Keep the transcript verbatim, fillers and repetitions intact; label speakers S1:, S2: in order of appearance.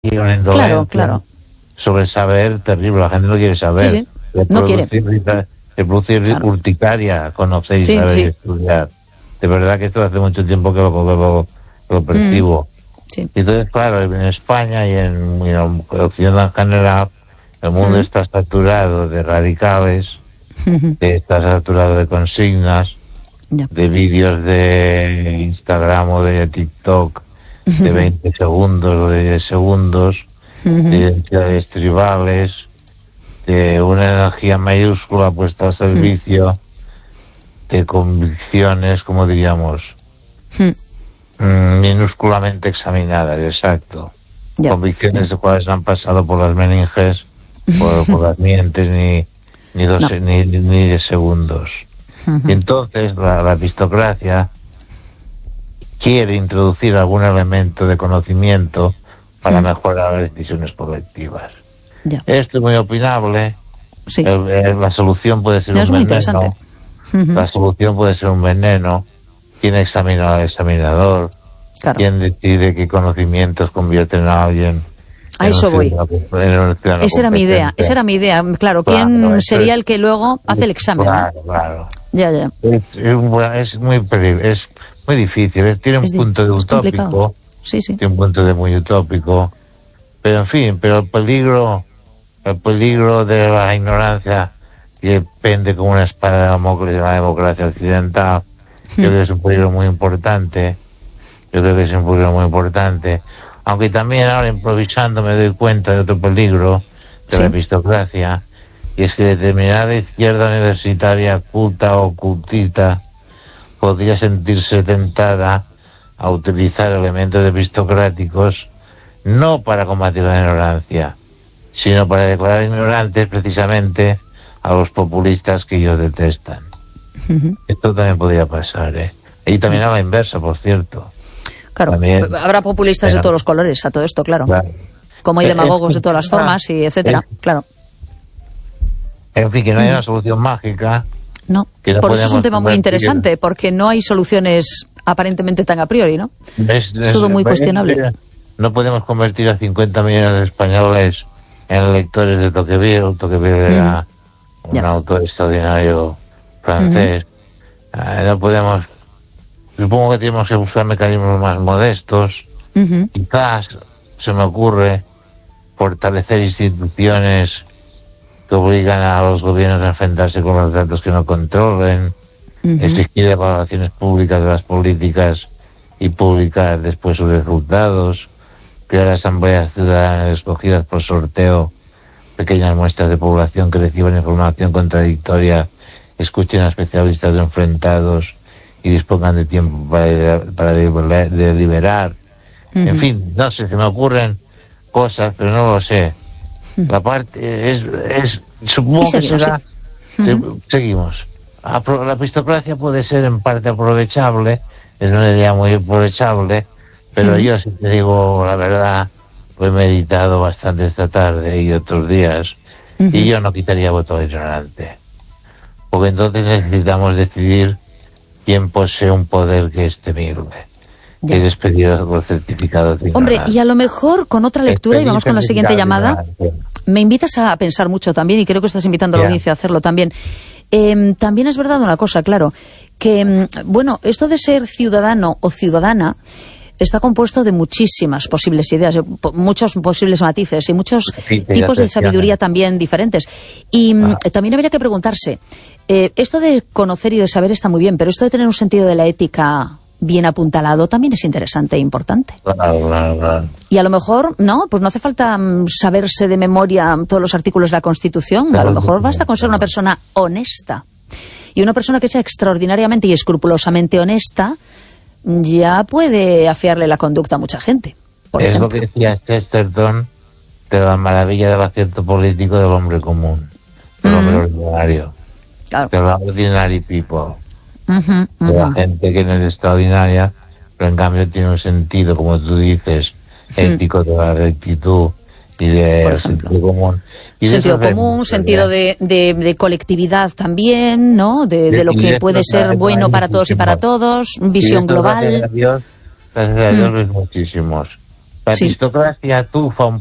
S1: una indolencia
S2: Claro, claro.
S1: sobre saber terrible. La gente no quiere saber.
S2: Sí, sí.
S1: De
S2: No quiere.
S1: De producir
S2: Claro.
S1: urticaria, conocer y
S2: Sí,
S1: saber
S2: sí.
S1: y estudiar. De verdad que esto hace mucho tiempo que lo, que lo, que lo percibo.
S2: Sí.
S1: Y entonces, claro, en España y en, y en Occidente en general, el mundo
S2: Mm.
S1: está saturado de radicales,
S2: Ujú.
S1: de- está saturado de consignas,
S2: Ya.
S1: de vídeos de Instagram o de TikTok de veinte segundos o de diez segundos,
S2: Ujú.
S1: de identidades tribales, de una energía mayúscula puesta al servicio de convicciones, como diríamos,
S2: Mm.
S1: mm, minúsculamente examinadas, exacto.
S2: Ya.
S1: Convicciones de cuales no han pasado por las meninges, por, por las mientes, ni, ni, dos,
S2: No.
S1: ni, ni de segundos.
S2: Ujú.
S1: Y entonces la, la aristocracia quiere introducir algún elemento de conocimiento para
S2: Mm.
S1: mejorar las decisiones colectivas.
S2: Ya.
S1: Esto es muy opinable.
S2: Sí.
S1: El- el- la solución puede ser
S2: Ya,
S1: un
S2: es muy
S1: veneno.
S2: interesante. Ujú.
S1: La solución puede ser un veneno. ¿Quién examina al examinador?
S2: Claro.
S1: ¿Quién decide qué conocimientos convierten a alguien
S2: A
S1: en
S2: eso
S1: un
S2: voy.
S1: ciudadano- en un ciudadano
S2: Esa era mi idea,
S1: competente?
S2: esa era mi idea. Claro, ¿quién
S1: Claro, eso
S2: sería
S1: es-
S2: el que luego hace el examen? ¿no?
S1: Claro, claro.
S2: Ya, ya.
S1: Es, es, un- es muy peli- es muy difícil. es- tiene un
S2: Es di-
S1: punto de
S2: es complicado.
S1: utópico.
S2: Sí, sí.
S1: Tiene un punto de muy utópico. Pero en fin, pero el peligro, el peligro de la ignorancia que pende como una espada de Damocles de la democracia occidental, yo creo que es un peligro muy importante. Yo creo que es un peligro muy importante. Aunque también ahora improvisando me doy cuenta de otro peligro de
S2: Sí.
S1: la aristocracia, y es que determinada izquierda universitaria culta o cultita podría sentirse tentada a utilizar elementos aristocráticos no para combatir la ignorancia, sino para declarar ignorantes precisamente a los populistas que ellos detestan.
S2: Ujú.
S1: Esto también podría pasar, ¿eh? Y también a la inversa, por cierto.
S2: Claro,
S1: También.
S2: habrá populistas de
S1: Pero-
S2: todos los colores a todo esto, claro.
S1: Claro.
S2: Como hay
S1: Es-
S2: demagogos
S1: es-
S2: de todas las formas y etcétera,
S1: es-
S2: claro.
S1: En fin, que no hay una solución mágica.
S2: No,
S1: Que no
S2: por eso es un
S1: podemos
S2: tema muy
S1: convertir-
S2: interesante, porque no hay soluciones aparentemente tan a priori, ¿no?
S1: Es,
S2: Es todo muy cuestionable.
S1: No podemos convertir a cincuenta millones de españoles en lectores de Tocqueville. Tocqueville era un
S2: Ya.
S1: autor extraordinario francés. Eh, no podemos... Supongo que tenemos que buscar mecanismos más modestos.
S2: Ujú.
S1: Quizás, se me ocurre, fortalecer instituciones que obligan a los gobiernos a enfrentarse con los datos que no controlen,
S2: Ujú.
S1: exigir evaluaciones públicas de las políticas y publicar después sus resultados, crear asambleas ciudadanas escogidas por sorteo, pequeñas muestras de población que reciban información contradictoria, escuchen a especialistas enfrentados y dispongan de tiempo para, para deliberar. deliberar.
S2: Ujú.
S1: En fin, no sé, se me ocurren cosas, pero no lo sé. La parte es, es supongo
S2: Y
S1: que
S2: seguimos,
S1: será...
S2: sí.
S1: se- Seguimos. Apro- La aristocracia puede ser en parte aprovechable, es una idea muy aprovechable, pero yo, si te digo la verdad, lo he meditado bastante esta tarde y otros días,
S2: Ujú.
S1: y yo no quitaría voto al ignorante. Porque entonces necesitamos decidir quién posee un poder que es temible.
S2: Ya.
S1: Que es despedir los certificados de
S2: Hombre,
S1: ignorancia.
S2: y a lo mejor con otra lectura, y vamos con la siguiente llamada, me invitas a pensar mucho también, y creo que estás invitando a la
S1: Ya.
S2: audiencia a hacerlo también. Eh, también es verdad una cosa, claro, que, mm, bueno, esto de ser ciudadano o ciudadana está compuesto de muchísimas posibles ideas, de po- muchos posibles matices y muchos
S1: Sí, que ya
S2: tipos
S1: te
S2: de sabiduría
S1: decía.
S2: también diferentes. Y mm,
S1: Ah.
S2: también habría que preguntarse, eh, esto de conocer y de saber está muy bien, pero esto de tener un sentido de la ética bien apuntalado también es interesante e importante.
S1: Claro, claro, claro.
S2: Y a lo mejor, no, pues no hace falta mm, saberse de memoria todos los artículos de la Constitución. A
S1: Claro,
S2: lo mejor
S1: sí,
S2: basta con ser una
S1: claro.
S2: persona honesta. Y una persona que sea extraordinariamente y escrupulosamente honesta ya puede afiarle la conducta a mucha gente, por
S1: es
S2: ejemplo.
S1: lo que decía Chesterton de la maravilla del acierto político del hombre común, del
S2: Mm.
S1: hombre ordinario,
S2: Claro.
S1: de la ordinary people,
S2: Ujú,
S1: de la
S2: ujú.
S1: gente que no es extraordinaria, pero en cambio tiene un sentido, como tú dices, ético de la rectitud y de
S2: Por ejemplo.
S1: sentido común. Y de
S2: Sentido
S1: eso sabemos
S2: común,
S1: mucho,
S2: sentido
S1: ¿verdad?
S2: de, de, de colectividad también, ¿no? De, de
S1: De-
S2: lo
S1: y
S2: que
S1: de
S2: puede
S1: esto
S2: ser
S1: sabemos
S2: bueno para todos y para
S1: muchísimo.
S2: todos,
S1: Y de
S2: visión
S1: eso, gracias a
S2: global.
S1: Dios, gracias a Dios, ves muchísimos. La
S2: Sí.
S1: aristocracia tufa un